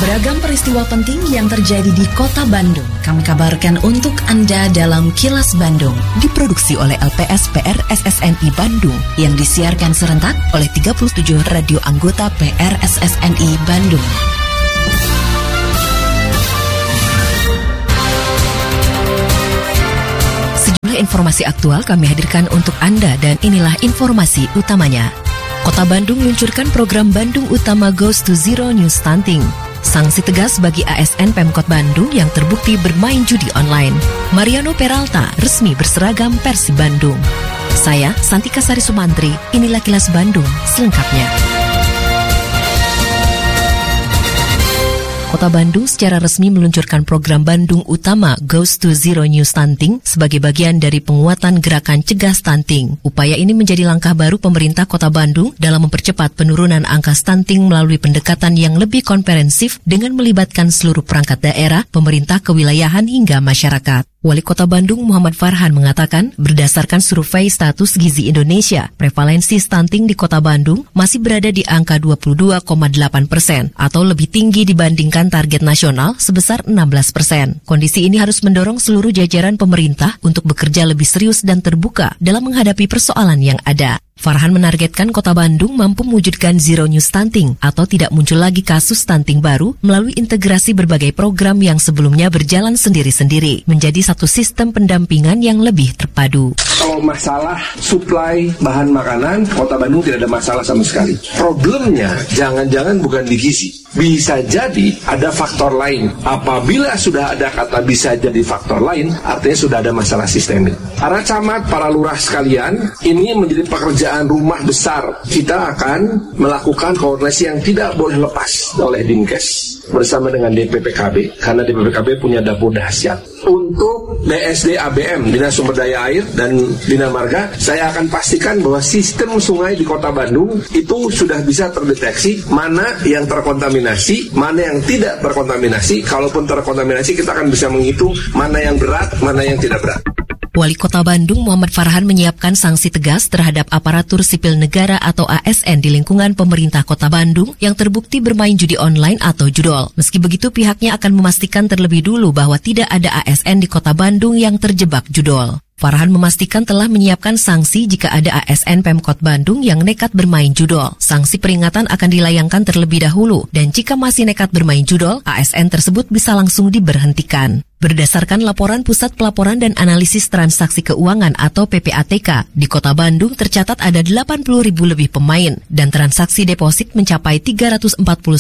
Beragam peristiwa penting yang terjadi di Kota Bandung kami kabarkan untuk Anda dalam Kilas Bandung. Diproduksi oleh LPS PR SSNI Bandung yang disiarkan serentak oleh 37 radio anggota PR SSNI Bandung. Sejumlah informasi aktual kami hadirkan untuk Anda dan inilah informasi utamanya. Kota Bandung meluncurkan program Bandung Utama Goes to Zero New Stunting. Sanksi tegas bagi ASN Pemkot Bandung yang terbukti bermain judi online. Mariano Peralta resmi berseragam Persib Bandung. Saya, Santika Sari Sumantri, inilah Kilas Bandung selengkapnya. Kota Bandung secara resmi meluncurkan program Bandung Utama Goes to Zero New Stunting sebagai bagian dari penguatan gerakan cegah stunting. Upaya ini menjadi langkah baru pemerintah Kota Bandung dalam mempercepat penurunan angka stunting melalui pendekatan yang lebih komprehensif dengan melibatkan seluruh perangkat daerah, pemerintah kewilayahan hingga masyarakat. Wali Kota Bandung Muhammad Farhan mengatakan, berdasarkan survei status gizi Indonesia, prevalensi stunting di Kota Bandung masih berada di angka 22,8% atau lebih tinggi dibandingkan target nasional sebesar 16%. Kondisi ini harus mendorong seluruh jajaran pemerintah untuk bekerja lebih serius dan terbuka dalam menghadapi persoalan yang ada. Farhan menargetkan Kota Bandung mampu mewujudkan zero new stunting atau tidak muncul lagi kasus stunting baru melalui integrasi berbagai program yang sebelumnya berjalan sendiri-sendiri menjadi satu sistem pendampingan yang lebih terpadu. Kalau masalah suplai bahan makanan, Kota Bandung tidak ada masalah sama sekali. Problemnya jangan-jangan bukan di gizi. Bisa jadi ada faktor lain. Apabila sudah ada kata bisa jadi faktor lain, artinya sudah ada masalah sistemik. Para camat, para lurah sekalian, ini menjadi pekerjaan rumah besar. Kita akan melakukan koordinasi yang tidak boleh lepas oleh Dinkes bersama dengan DPPKB, karena DPPKB punya dapur dahsyat. Untuk BSD ABM, Dinas Sumber Daya Air dan Bina Marga, saya akan pastikan bahwa sistem sungai di Kota Bandung itu sudah bisa terdeteksi mana yang terkontaminasi, mana yang tidak terkontaminasi. Kalaupun terkontaminasi, kita akan bisa menghitung mana yang berat, mana yang tidak berat. Wali Kota Bandung Muhammad Farhan menyiapkan sanksi tegas terhadap aparatur sipil negara atau ASN di lingkungan pemerintah Kota Bandung yang terbukti bermain judi online atau judol. Meski begitu, pihaknya akan memastikan terlebih dulu bahwa tidak ada ASN di Kota Bandung yang terjebak judol. Farhan memastikan telah menyiapkan sanksi jika ada ASN Pemkot Bandung yang nekat bermain judol. Sanksi peringatan akan dilayangkan terlebih dahulu dan jika masih nekat bermain judol, ASN tersebut bisa langsung diberhentikan. Berdasarkan laporan Pusat Pelaporan dan Analisis Transaksi Keuangan atau PPATK, di Kota Bandung tercatat ada 80.000 lebih pemain dan transaksi deposit mencapai 341,7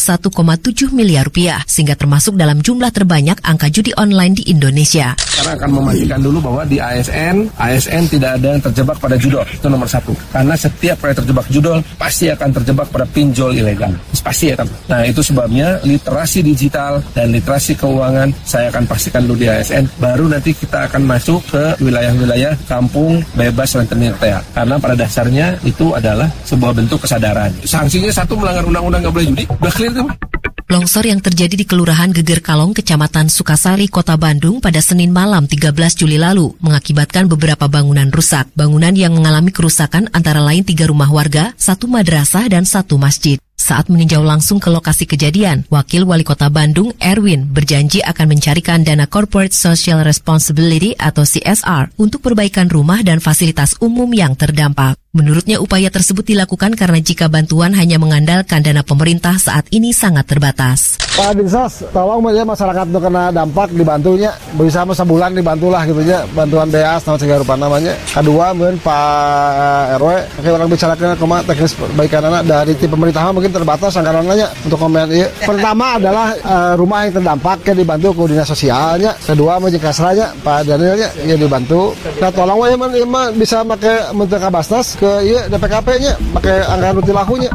miliar rupiah, sehingga termasuk dalam jumlah terbanyak angka judi online di Indonesia. Karena akan memastikan dulu bahwa di ASN tidak ada yang terjebak pada judol, itu nomor satu. Karena setiap yang terjebak judol pasti akan terjebak pada pinjol ilegal, pasti ya kan. Nah itu sebabnya literasi digital dan literasi keuangan saya akan pastikan dulu di ASN, baru nanti kita akan masuk ke wilayah-wilayah kampung bebas rentenir TA. Karena pada dasarnya itu adalah sebuah bentuk kesadaran. Sanksinya satu, melanggar undang-undang nggak boleh judi, udah clear kan? Longsor yang terjadi di Kelurahan Geger Kalong, Kecamatan Sukasari, Kota Bandung pada Senin malam 13 Juli lalu mengakibatkan beberapa bangunan rusak. Bangunan yang mengalami kerusakan antara lain 3 rumah warga, 1 madrasah, dan 1 masjid. Saat meninjau langsung ke lokasi kejadian, Wakil Wali Kota Bandung, Erwin, berjanji akan mencarikan dana Corporate Social Responsibility atau CSR untuk perbaikan rumah dan fasilitas umum yang terdampak. Menurutnya upaya tersebut dilakukan karena jika bantuan hanya mengandalkan dana pemerintah saat ini sangat terbatas. Pak Dinsos, tolong masyarakat itu kena dampak dibantunya, bisa sebulan dibantulah gitu ya, bantuan BEAS nama segala rupa namanya. Kedua mungkin Pak RW, orang bicarakan koma teknis perbaikan anak dari tim pemerintah mungkin terbatas anggarannya untuk komen iya. Pertama adalah rumah yang terdampak yang dibantu ke dinas sosialnya. Kedua mungkin kasranya Pak Danielnya yang dibantu. Nah tolong bisa pakai menteri Kabasnas ke iya DPKP-nya, pakai anggaran rutin lakunya.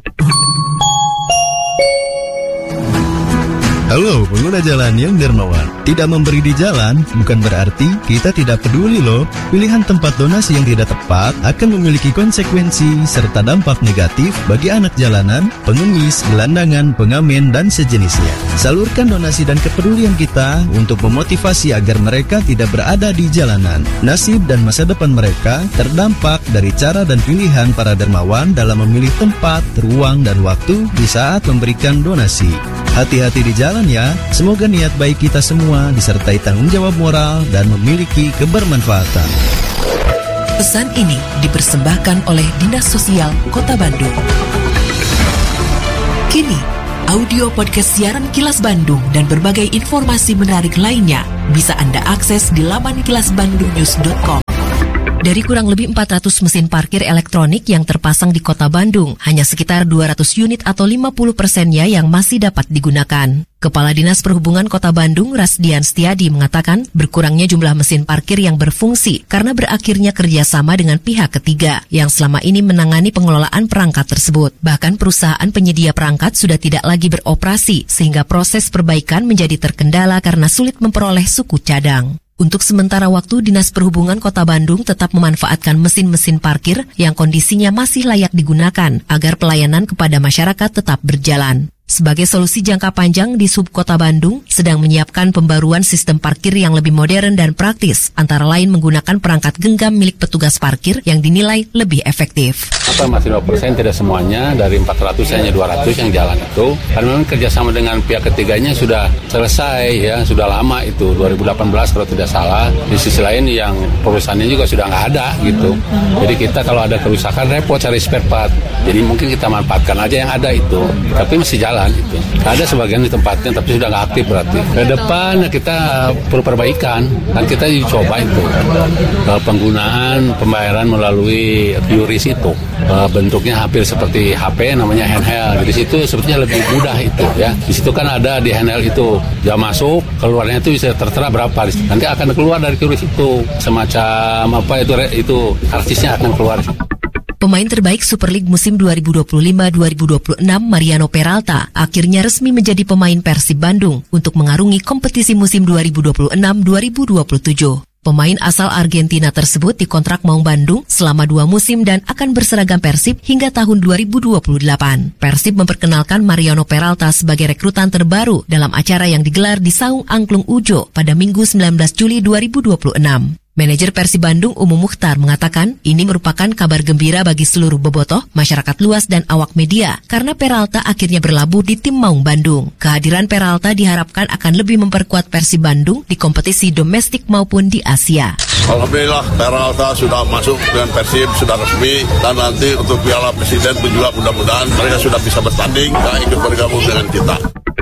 Halo pengguna jalan yang dermawan, tidak memberi di jalan bukan berarti kita tidak peduli loh. Pilihan tempat donasi yang tidak tepat akan memiliki konsekuensi serta dampak negatif bagi anak jalanan, pengemis, gelandangan, pengamen, dan sejenisnya. Salurkan donasi dan kepedulian kita untuk memotivasi agar mereka tidak berada di jalanan. Nasib dan masa depan mereka terdampak dari cara dan pilihan para dermawan dalam memilih tempat, ruang, dan waktu di saat memberikan donasi. Hati-hati di jalan ya. Semoga niat baik kita semua disertai tanggung jawab moral dan memiliki kebermanfaatan. Pesan ini dipersembahkan oleh Dinas Sosial Kota Bandung. Kini, audio podcast siaran Kilas Bandung dan berbagai informasi menarik lainnya bisa Anda akses di laman kilasbandungnews.com. Dari kurang lebih 400 mesin parkir elektronik yang terpasang di Kota Bandung, hanya sekitar 200 unit atau 50%-nya yang masih dapat digunakan. Kepala Dinas Perhubungan Kota Bandung, Rasdian Setiadi, mengatakan berkurangnya jumlah mesin parkir yang berfungsi karena berakhirnya kerjasama dengan pihak ketiga yang selama ini menangani pengelolaan perangkat tersebut. Bahkan perusahaan penyedia perangkat sudah tidak lagi beroperasi sehingga proses perbaikan menjadi terkendala karena sulit memperoleh suku cadang. Untuk sementara waktu, Dinas Perhubungan Kota Bandung tetap memanfaatkan mesin-mesin parkir yang kondisinya masih layak digunakan agar pelayanan kepada masyarakat tetap berjalan. Sebagai solusi jangka panjang, di Sub Kota Bandung sedang menyiapkan pembaruan sistem parkir yang lebih modern dan praktis, antara lain menggunakan perangkat genggam milik petugas parkir yang dinilai lebih efektif. Masih 2%, tidak semuanya, dari 400 hanya 200 yang jalan itu. Karena memang kerjasama dengan pihak ketiganya sudah selesai, ya sudah lama itu, 2018 kalau tidak salah. Di sisi lain yang perusahaannya juga sudah nggak ada gitu. Jadi kita kalau ada kerusakan repot cari spare part. Jadi mungkin kita manfaatkan aja yang ada itu, tapi masih jalan. Itu. Ada sebagian di tempatnya tapi sudah nggak aktif berarti. Ke depan kita perlu perbaikan. Kan kita dicoba itu penggunaan pembayaran melalui QRIS itu bentuknya hampir seperti HP, namanya handheld. Di situ sebetulnya lebih mudah itu ya. Di situ kan ada di handheld itu jam masuk, keluarnya itu bisa tertera berapa. Nanti akan keluar dari QRIS itu semacam apa itu artisnya akan keluar. Pemain terbaik Super League musim 2025-2026 Mariano Peralta akhirnya resmi menjadi pemain Persib Bandung untuk mengarungi kompetisi musim 2026-2027. Pemain asal Argentina tersebut dikontrak Maung Bandung selama 2 musim dan akan berseragam Persib hingga tahun 2028. Persib memperkenalkan Mariano Peralta sebagai rekrutan terbaru dalam acara yang digelar di Saung Angklung Ujo pada Minggu 19 Juli 2026. Manajer Persib Bandung Umu Mukhtar mengatakan ini merupakan kabar gembira bagi seluruh bobotoh, masyarakat luas dan awak media karena Peralta akhirnya berlabuh di tim Maung Bandung. Kehadiran Peralta diharapkan akan lebih memperkuat Persib Bandung di kompetisi domestik maupun di Asia. Alhamdulillah Peralta sudah masuk dengan Persib, sudah resmi, dan nanti untuk Piala Presiden pun juga mudah-mudahan mereka sudah bisa bertanding dan ikut bergabung dengan kita.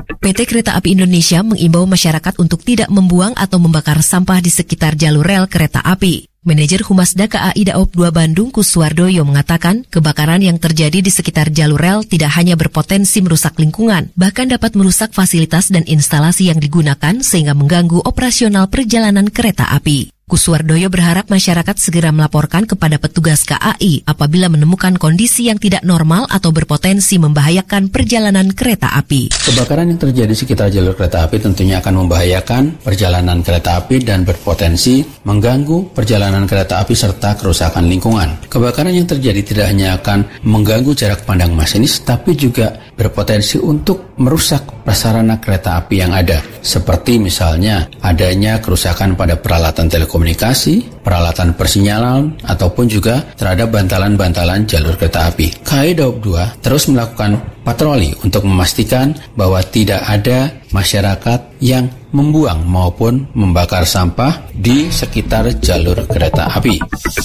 PT Kereta Api Indonesia mengimbau masyarakat untuk tidak membuang atau membakar sampah di sekitar jalur rel kereta api. Manajer Humas KAI Daob 2 Bandung Kuswardoyo mengatakan kebakaran yang terjadi di sekitar jalur rel tidak hanya berpotensi merusak lingkungan, bahkan dapat merusak fasilitas dan instalasi yang digunakan sehingga mengganggu operasional perjalanan kereta api. Kuswardoyo berharap masyarakat segera melaporkan kepada petugas KAI apabila menemukan kondisi yang tidak normal atau berpotensi membahayakan perjalanan kereta api. Kebakaran yang terjadi di sekitar jalur kereta api tentunya akan membahayakan perjalanan kereta api dan berpotensi mengganggu perjalanan kereta api serta kerusakan lingkungan. Kebakaran yang terjadi tidak hanya akan mengganggu jarak pandang masinis, tapi juga berpotensi untuk merusak prasarana kereta api yang ada, seperti misalnya adanya kerusakan pada peralatan telekomunikasi, peralatan persinyalan, ataupun juga terhadap bantalan-bantalan jalur kereta api. KAI Daob 2 terus melakukan patroli untuk memastikan bahwa tidak ada masyarakat yang membuang maupun membakar sampah di sekitar jalur kereta api.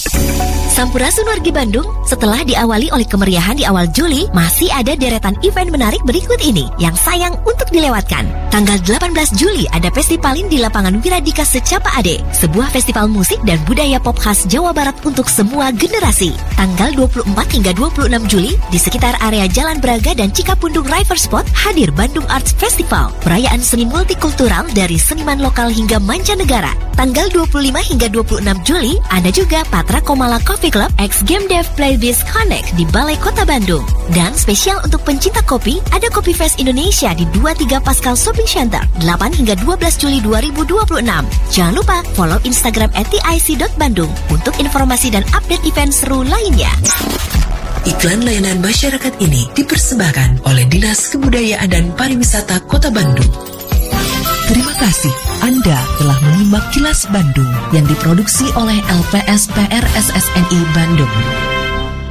Sampurasun wargi Bandung, setelah diawali oleh kemeriahan di awal Juli, masih ada deretan event menarik berikut ini yang sayang untuk dilewatkan. Tanggal 18 Juli ada Festivalin di Lapangan Wiradika Secapa Ade, sebuah festival musik dan budaya pop khas Jawa Barat untuk semua generasi. Tanggal 24 hingga 26 Juli, di sekitar area Jalan Braga dan Cikapundung River Spot, hadir Bandung Arts Festival, perayaan seni multikultural dari seniman lokal hingga mancanegara. Tanggal 25 hingga 26 Juli, ada juga Patra Komala Coffee Club X Game Dev Playlist Connect di Balai Kota Bandung. Dan spesial untuk pencinta kopi, ada Kopi Fest Indonesia di 23 Pascal Shopping Center, 8 hingga 12 Juli 2026. Jangan lupa follow Instagram @tic.bandung untuk informasi dan update event seru lainnya. Iklan layanan masyarakat ini dipersembahkan oleh Dinas Kebudayaan dan Pariwisata Kota Bandung. Terima kasih Anda telah menyimak Kilas Bandung yang diproduksi oleh LPSPR SSNI Bandung.